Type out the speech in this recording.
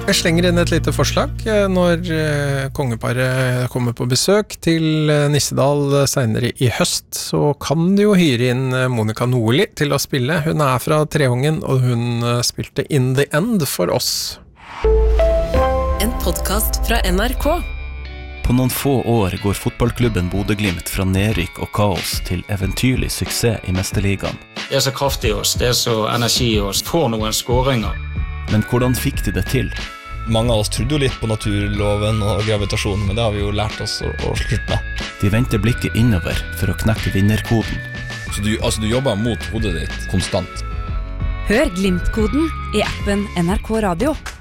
Jeg slenger inn et lite forslag. Når kongeparet kommer på besøk til Nissedal senere i høst, så kan du jo hyre inn Monica Nordli til å spille. Hun fra Treungen, og hun spilte In the End for oss. En podcast fra NRK. På noen få år går fotballklubben Bodø/Glimt fra nedrykk og kaos til eventyrlig suksess i Mesterligaen. Det så kraftig i oss, det så energi i oss, får noen skåringer. Men hvordan fikk de det til? Mange av oss trodde jo litt på naturloven og gravitasjonen, men det har vi jo lært oss å slutte med. De venter blikket innover for å knekke vinnerkoden. Så du jobber mot hodet ditt konstant. Hør Glimt-koden i appen NRK Radio.